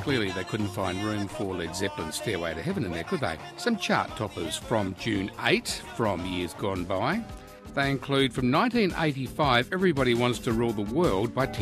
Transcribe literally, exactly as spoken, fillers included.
Clearly they couldn't find room for Led Zeppelin's Stairway to Heaven in there, could they? Some chart toppers from June eighth from years gone by. They include from nineteen eighty-five, Everybody Wants to Rule the World by Tim